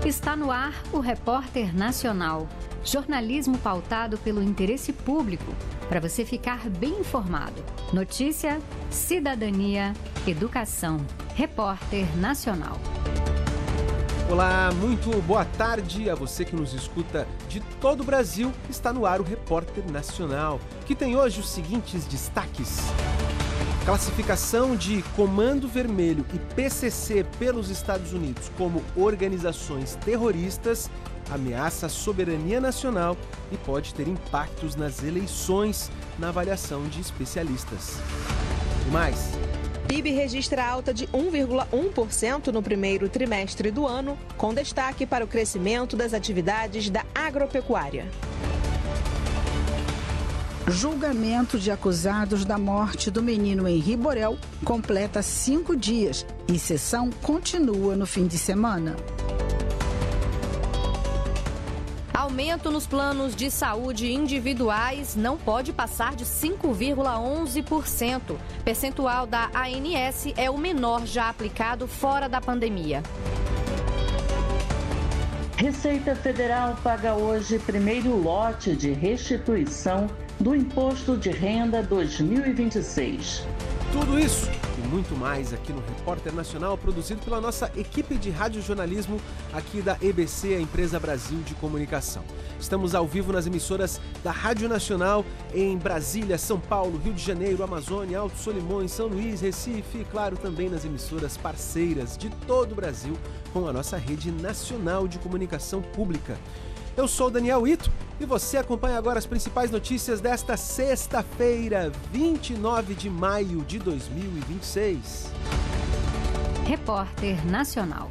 Está no ar o Repórter Nacional. Jornalismo pautado pelo interesse público, para você ficar bem informado. Notícia, cidadania, educação. Repórter Nacional. Olá, muito boa tarde a você que nos escuta de todo o Brasil. Está no ar o Repórter Nacional, que tem hoje os seguintes destaques. Classificação de Comando Vermelho e PCC pelos Estados Unidos como organizações terroristas ameaça a soberania nacional e pode ter impactos nas eleições, na avaliação de especialistas. E mais. PIB registra alta de 1,1% no primeiro trimestre do ano, com destaque para o crescimento das atividades da agropecuária. Julgamento de acusados da morte do menino Henri Borel completa 5 dias e sessão continua no fim de semana. Aumento nos planos de saúde individuais não pode passar de 5,11%. Percentual da ANS é o menor já aplicado fora da pandemia. Receita Federal paga hoje primeiro lote de restituição do Imposto de Renda 2026. Tudo isso e muito mais aqui no Repórter Nacional, produzido pela nossa equipe de radiojornalismo aqui da EBC, a Empresa Brasil de Comunicação. Estamos ao vivo nas emissoras da Rádio Nacional em Brasília, São Paulo, Rio de Janeiro, Amazônia, Alto Solimões, São Luís, Recife e, claro, também nas emissoras parceiras de todo o Brasil com a nossa rede nacional de comunicação pública. Eu sou o Daniel Ito e você acompanha agora as principais notícias desta sexta-feira, 29 de maio de 2026. Repórter Nacional.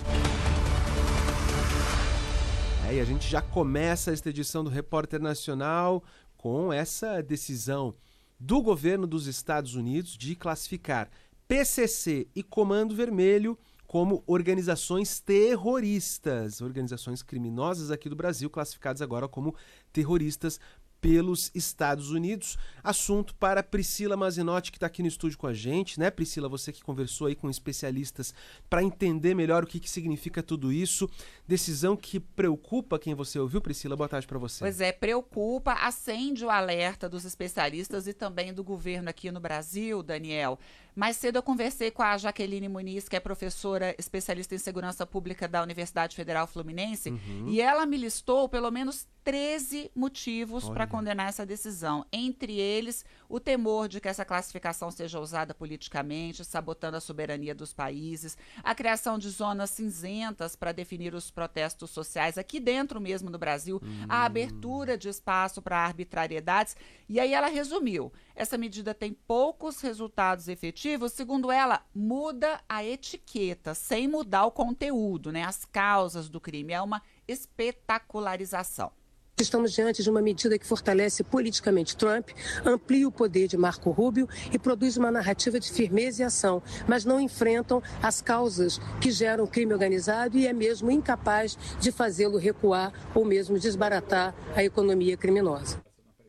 E a gente já começa esta edição do Repórter Nacional com essa decisão do governo dos Estados Unidos de classificar PCC e Comando Vermelho como organizações terroristas, organizações criminosas aqui do Brasil, classificadas agora como terroristas pelos Estados Unidos. Assunto para Priscila Mazinotti, que está aqui no estúdio com a gente, né, Priscila? Você que conversou aí com especialistas para entender melhor o que significa tudo isso. Decisão que preocupa quem você ouviu, Priscila? Boa tarde para você. Pois é, preocupa, acende o alerta dos especialistas e também do governo aqui no Brasil, Daniel. Mais cedo eu conversei com a Jaqueline Muniz, que é professora especialista em segurança pública da Universidade Federal Fluminense, e ela me listou pelo menos 13 motivos para condenar essa decisão. Entre eles, o temor de que essa classificação seja usada politicamente, sabotando a soberania dos países, a criação de zonas cinzentas para definir os protestos sociais aqui dentro mesmo do Brasil, a abertura de espaço para arbitrariedades. E aí ela resumiu: essa medida tem poucos resultados efetivos, segundo ela, muda a etiqueta, sem mudar o conteúdo, né? As causas do crime. É uma espetacularização. Estamos diante de uma medida que fortalece politicamente Trump, amplia o poder de Marco Rubio e produz uma narrativa de firmeza e ação, mas não enfrentam as causas que geram o crime organizado e é mesmo incapaz de fazê-lo recuar ou mesmo desbaratar a economia criminosa.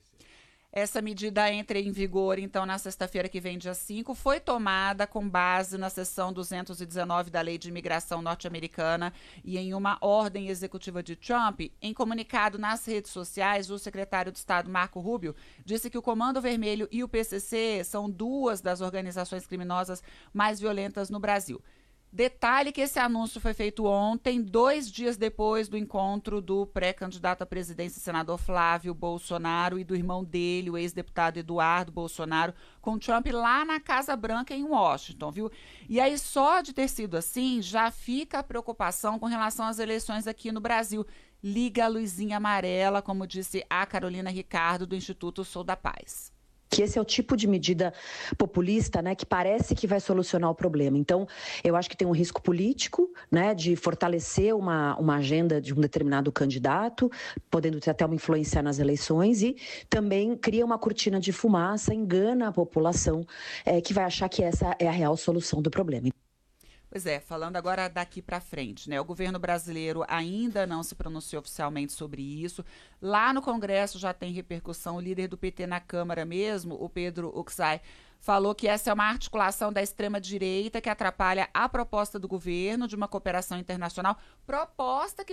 Essa medida entra em vigor, então, na sexta-feira que vem, dia 5, foi tomada com base na seção 219 da Lei de Imigração norte-americana e em uma ordem executiva de Trump. Em comunicado nas redes sociais, o secretário de Estado, Marco Rubio, disse que o Comando Vermelho e o PCC são duas das organizações criminosas mais violentas no Brasil. Detalhe que esse anúncio foi feito ontem, 2 dias depois do encontro do pré-candidato à presidência, senador Flávio Bolsonaro, e do irmão dele, o ex-deputado Eduardo Bolsonaro, com Trump lá na Casa Branca, em Washington, viu? E aí, só de ter sido assim, já fica a preocupação com relação às eleições aqui no Brasil. Liga a luzinha amarela, como disse a Carolina Ricardo, do Instituto Sou da Paz. Que esse é o tipo de medida populista, né, que parece que vai solucionar o problema. Então, eu acho que tem um risco político, né, de fortalecer uma agenda de um determinado candidato, podendo ter até uma influência nas eleições, e também cria uma cortina de fumaça, engana a população, que vai achar que essa é a real solução do problema. Pois é, falando agora daqui para frente, né? O governo brasileiro ainda não se pronunciou oficialmente sobre isso. Lá no Congresso já tem repercussão. O líder do PT na Câmara mesmo, o Pedro Uxay, falou que essa é uma articulação da extrema-direita que atrapalha a proposta do governo de uma cooperação internacional, proposta que